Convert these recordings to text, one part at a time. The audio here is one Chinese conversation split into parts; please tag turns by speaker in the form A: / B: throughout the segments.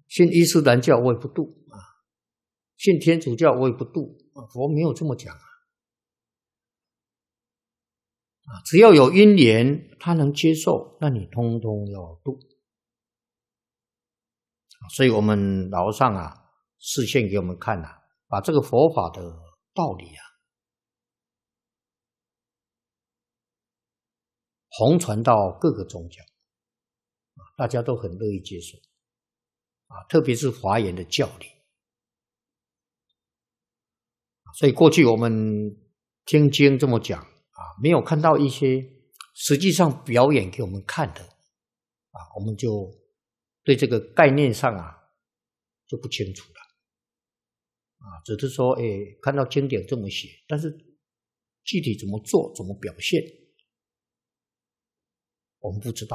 A: 信伊斯兰教我也不度啊，信天主教我也不度啊，佛没有这么讲啊。只要有因缘，他能接受，那你通通要度。所以我们老和尚啊，示现给我们看啊，把这个佛法的道理啊，弘传到各个宗教，大家都很乐意接受啊，特别是华严的教理。所以过去我们听经这么讲啊，没有看到一些实际上表演给我们看的啊，我们就对这个概念上啊就不清楚了啊，只是说看到经典这么写，但是具体怎么做怎么表现我们不知道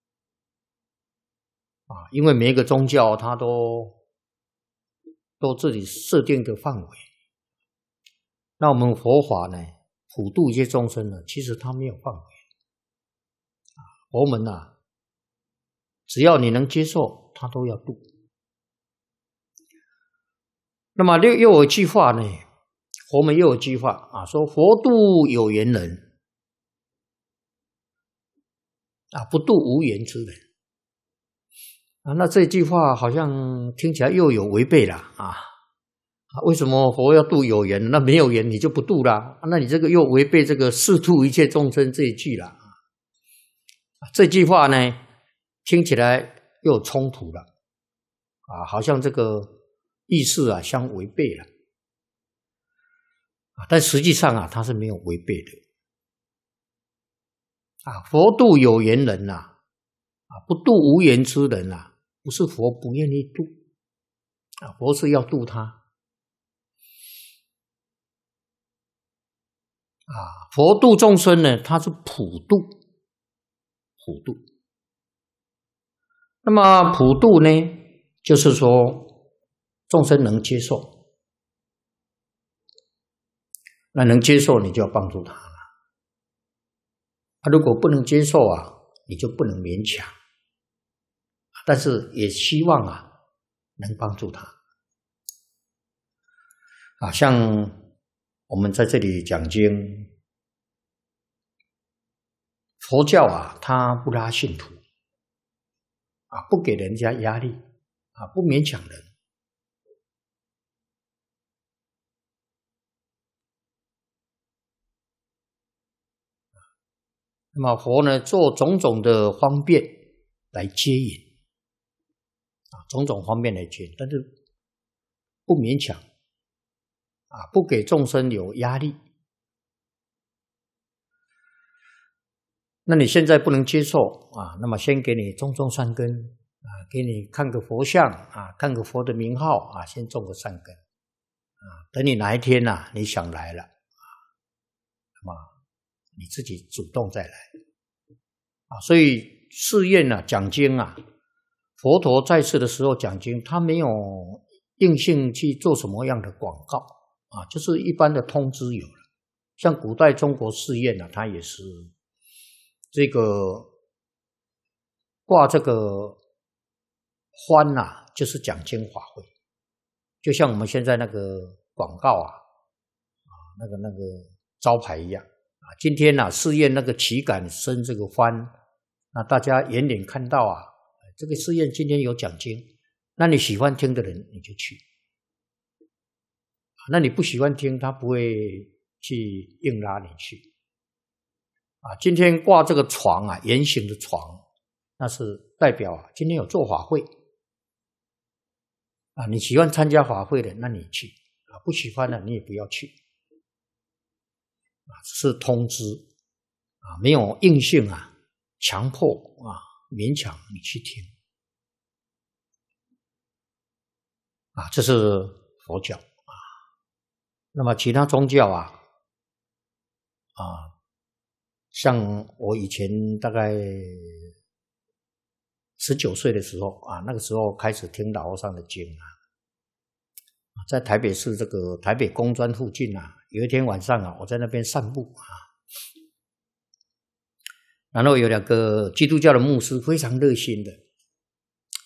A: 啊，因为每一个宗教它都自己设定的范围，那我们佛法呢普度一切众生呢，其实它没有范围啊，佛门啊只要你能接受，它都要度。那么又有一句话呢，佛门又有一句话啊，说佛度有缘人啊，不度无缘之人啊。那这句话好像听起来又有违背了啊。为什么佛要度有缘？那没有缘你就不度啦？那你这个又违背这个誓度一切众生这一句了。这句话呢，听起来又有冲突了啊，好像这个意思啊相违背了啊，但实际上啊，它是没有违背的啊。佛度有缘人呐，啊，不度无缘之人呐，不是佛不愿意度啊，佛是要度他。啊，佛度众生呢，它是普度，普度。那么普度呢，就是说众生能接受，那能接受你就要帮助他了。如果不能接受啊，你就不能勉强，但是也希望啊能帮助他。啊，像我们在这里讲经，佛教啊，它不拉信徒啊，不给人家压力啊，不勉强人。那么佛呢，做种种的方便来接引啊，种种方便来接引，但是不勉强啊，不给众生有压力。那你现在不能接受啊，那么先给你种种善根啊，给你看个佛像啊，看个佛的名号啊，先种个善根啊，等你哪一天啊，你想来了啊，那么你自己主动再来啊。所以寺院啊讲经啊，佛陀在世的时候讲经，他没有硬性去做什么样的广告啊，就是一般的通知有了。像古代中国寺院啊，它也是这个挂这个幡啊，就是讲经法会，就像我们现在那个广告啊，那个招牌一样啊。今天啊，寺院那个旗杆升这个幡，那大家眼里看到啊，这个寺院今天有讲经，那你喜欢听的人你就去，那你不喜欢听，他不会去硬拉你去啊。今天挂这个床啊，圆形的床，那是代表啊，今天有做法会啊。你喜欢参加法会的，那你去啊；不喜欢的，你也不要去啊。是通知啊，没有硬性啊，强迫啊，勉强你去听啊。这是佛教啊。那么其他宗教啊，像我以前大概19岁的时候啊，那个时候开始听老和尚的经啊，在台北市这个台北工专附近啊，有一天晚上啊，我在那边散步啊，然后有2个基督教的牧师非常热心的